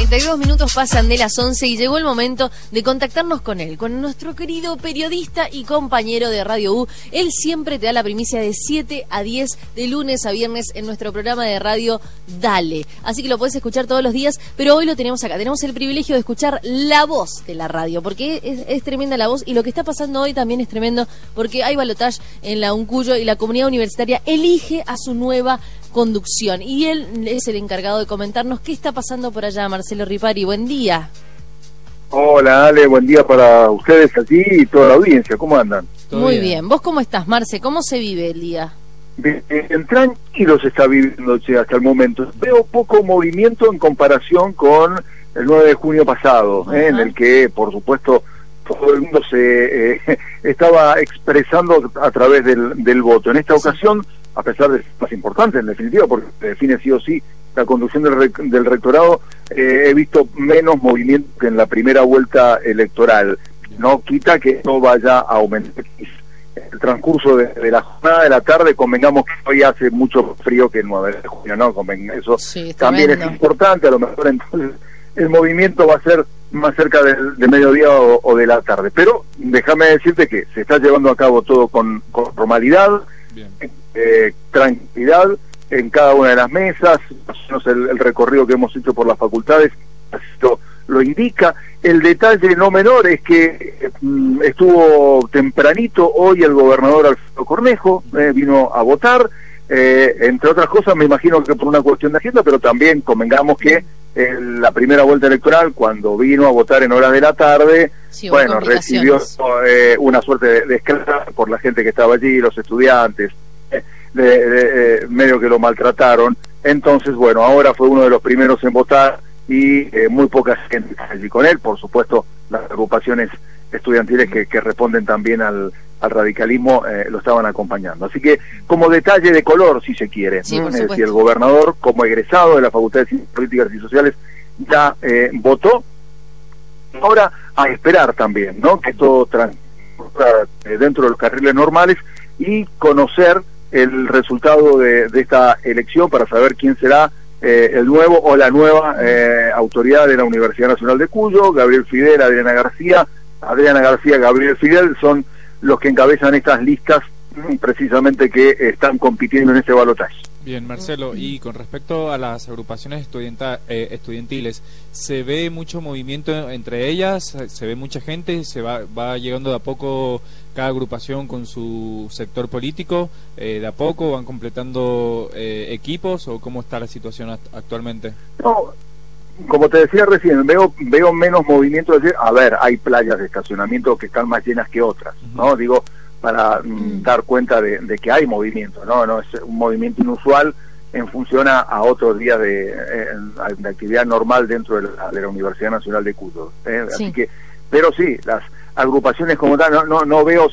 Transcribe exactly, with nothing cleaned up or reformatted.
treinta y dos minutos pasan de las once y llegó el momento de contactarnos con él, con nuestro querido periodista y compañero de Radio U. Él siempre te da la primicia de siete a diez, de lunes a viernes, en nuestro programa de radio Dale. Así que lo podés escuchar todos los días, pero hoy lo tenemos acá. Tenemos el privilegio de escuchar la voz de la radio, porque es, es tremenda la voz, y lo que está pasando hoy también es tremendo, porque hay balotaje en la Uncuyo y la comunidad universitaria elige a su nueva conducción, y él es el encargado de comentarnos qué está pasando por allá. Marcelo Ripari, buen día. Hola, Ale, buen día para ustedes allí y toda la audiencia. ¿Cómo andan? Muy bien. bien. ¿Vos cómo estás, Marce? ¿Cómo se vive el día? Bien, tranquilo se está viviendo, che, hasta el momento. Veo poco movimiento en comparación con el nueve de junio pasado, ¿eh? En el que, por supuesto, todo el mundo se eh, estaba expresando a través del, del voto. En esta ocasión, a pesar de ser más importante, en definitiva, porque define sí o sí la conducción del, rec del rectorado, eh, he visto menos movimiento que en la primera vuelta electoral. No quita que no vaya a aumentar el transcurso de, de la jornada de la tarde. Convengamos que hoy hace mucho frío que el nueve de junio, ¿no? Conven eso sí, también es importante. A lo mejor entonces el movimiento va a ser más cerca de, de mediodía o, o de la tarde. Pero déjame decirte que se está llevando a cabo todo con, con normalidad, eh, tranquilidad en cada una de las mesas. El, el recorrido que hemos hecho por las facultades esto lo indica. El detalle no menor es que eh, estuvo tempranito hoy el gobernador Alfredo Cornejo, eh, vino a votar, eh, entre otras cosas, me imagino que por una cuestión de agenda, pero también convengamos que en la primera vuelta electoral, cuando vino a votar en horas de la tarde, sí, bueno, recibió eh, una suerte de, de esclava por la gente que estaba allí, los estudiantes, eh, de, de, eh, medio que lo maltrataron. Entonces, bueno, ahora fue uno de los primeros en votar y eh, muy poca gente allí con él. Por supuesto, las agrupaciones estudiantiles que, que responden también al, al radicalismo eh, lo estaban acompañando. Así que, como detalle de color, si se quiere, sí, ¿no? Es decir, el gobernador, como egresado de la Facultad de Ciencias Políticas y Sociales, ya eh, votó. Ahora, a esperar también, ¿no? Que todo transcurra eh, dentro de los carriles normales y conocer el resultado de, de esta elección para saber quién será eh, el nuevo o la nueva eh, autoridad de la Universidad Nacional de Cuyo. Gabriel Fidel, Adriana García, Adriana García, Gabriel Fidel son los que encabezan estas listas precisamente que están compitiendo en este balotaje. Bien, Marcelo, y con respecto a las agrupaciones estudianta, eh, estudiantiles, ¿se ve mucho movimiento entre ellas? ¿Se ve mucha gente? ¿Se va, va llegando de a poco cada agrupación con su sector político? Eh, ¿De a poco van completando eh, equipos o cómo está la situación actualmente? No, como te decía recién, veo veo menos movimiento. A ver, hay playas de estacionamiento que están más llenas que otras, uh-huh. ¿no? Digo, para mm, dar cuenta de, de que hay movimiento, ¿no? No es un movimiento inusual en función a, a otros días de, eh, de actividad normal dentro de la, de la Universidad Nacional de Cuyo. ¿eh? Sí. Así que, pero sí, las agrupaciones como tal, no, no, no veo